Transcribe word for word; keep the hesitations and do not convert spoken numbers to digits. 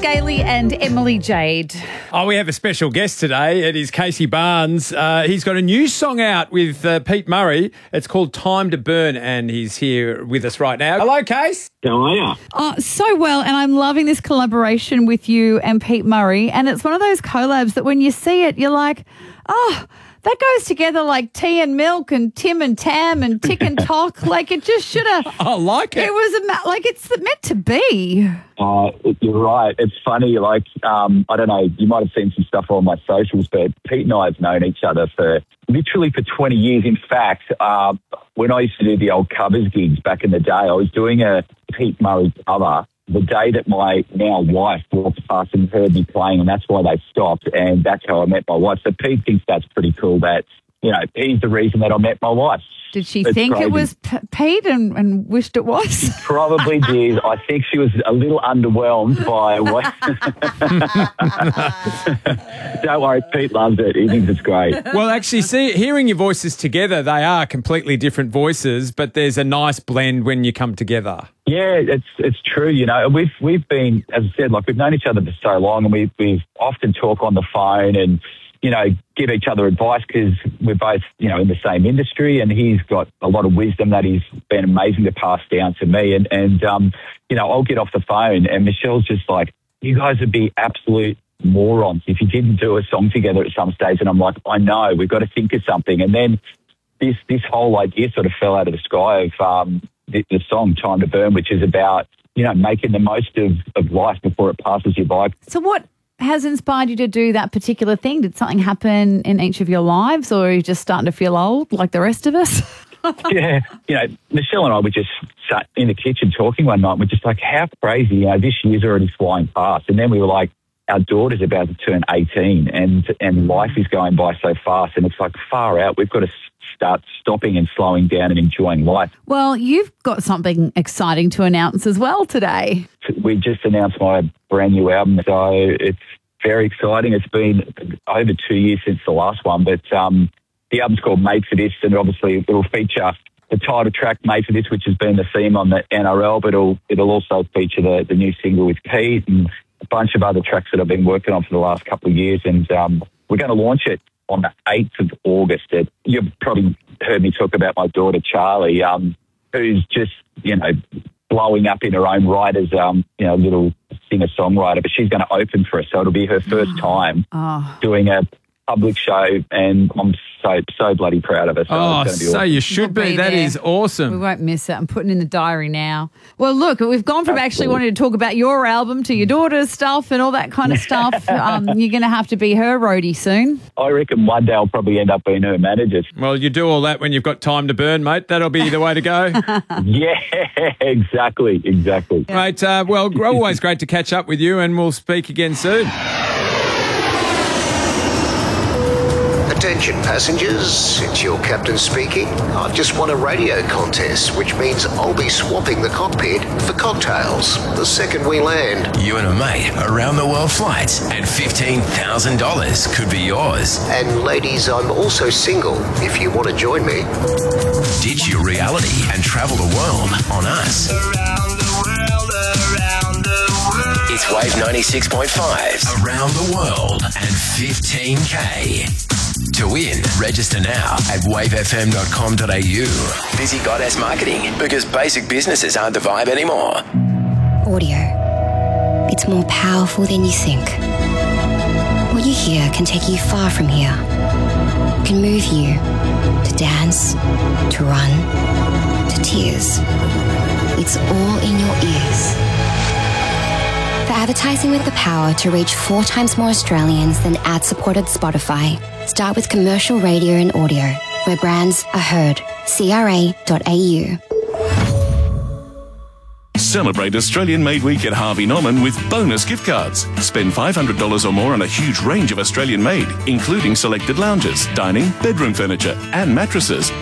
Scaly and Emily Jade. Oh, we have a special guest today. It is Casey Barnes. Uh, he's got a new song out with uh, Pete Murray. It's called Time to Burn, and he's here with us right now. Hello, Case. How are you? Oh, so well, and I'm loving this collaboration with you and Pete Murray, and it's one of those collabs that when you see it, you're like, oh, that goes together like tea and milk and Tim and Tam and Tick and Tock. Like it just should have. I like it. It was a ma- like it's meant to be. Uh, you're right. It's funny. Like um, I don't know. You might have seen some stuff on my socials, but Pete and I have known each other for literally for twenty years. In fact, uh, when I used to do the old covers gigs back in the day, I was doing a Pete Murray cover the day that my now wife walked past and heard me playing, and that's why they stopped, and that's how I met my wife. So Pete thinks that's pretty cool that, you know, he's the reason that I met my wife. Did she It's think crazy. it was P- Pete and, and wished it was? Probably did. I think she was a little underwhelmed by what. Don't worry, Pete loves it. He thinks it's great. Well, actually, see, hearing your voices together, they are completely different voices, but there's a nice blend when you come together. Yeah, it's it's true. You know, we've we've been, as I said, like we've known each other for so long, and we we often talk on the phone and, you know, give each other advice because we're both, you know, in the same industry, and he's got a lot of wisdom that he's been amazing to pass down to me. And, and um, you know, I'll get off the phone and Michelle's just like, you guys would be absolute morons if you didn't do a song together at some stage. And I'm like, I know, we've got to think of something. And then this this whole idea sort of fell out of the sky of um, the, the song Time to Burn, which is about, you know, making the most of, of life before it passes you by. So what has inspired you to do that particular thing? Did something happen in each of your lives, or are you just starting to feel old like the rest of us? Yeah, you know, Michelle and I were just sat in the kitchen talking one night, and we're just like, how crazy, you know, this year's already flying past. And then we were like, our daughter's about to turn eighteen, and, and life is going by so fast, and it's like far out. We've got to start stopping and slowing down and enjoying life. Well, you've got something exciting to announce as well today. We just announced my brand new album, so it's very exciting. It's been over two years since the last one, but um, the album's called Made for This, and obviously it will feature the title track Made for This, which has been the theme on the N R L, but it'll, it'll also feature the, the new single with Pete and a bunch of other tracks that I've been working on for the last couple of years, and um, we're going to launch it on the eighth of August. It, you've probably heard me talk about my daughter, Charlie, um, who's just, you know, blowing up in her own right as, um, you know, a little singer-songwriter, but she's going to open for us, so it'll be her first time Oh. doing a public show, and I'm so, so bloody proud of her. So, Oh, it's gonna be so awesome. you should We'll be. be That there. is We awesome. won't miss it. I'm putting in the diary now. Well, look, we've gone from actually Absolutely. wanting to talk about your album to your daughter's stuff and all that kind of stuff. um, you're going to have to be her roadie soon. I reckon one day I'll probably end up being her manager. Well, you do all that when you've got time to burn, mate. That'll be the way to go. Yeah, exactly, exactly. Mate, uh, well, always great to catch up with you, and we'll speak again soon. Attention passengers, it's your captain speaking. I've just won a radio contest, which means I'll be swapping the cockpit for cocktails the second we land. You and a mate, around the world flights, and fifteen thousand dollars could be yours. And ladies, I'm also single if you want to join me. Ditch your reality and travel the world on us. Around the world, around the world. It's Wave ninety-six point five. Around the world and fifteen K. To win, register now at wave f m dot com dot a u. Busy Goddess Marketing, because basic businesses aren't the vibe anymore. Audio. It's more powerful than you think. What you hear can take you far from here. It can move you to dance, to run, to tears. It's all in your ears. For advertising with the power to reach four times more Australians than ad-supported Spotify, start with commercial radio and audio, where brands are heard. C R A dot A U. Celebrate Australian Made Week at Harvey Norman with bonus gift cards. Spend five hundred dollars or more on a huge range of Australian made, including selected lounges, dining, bedroom furniture, and mattresses.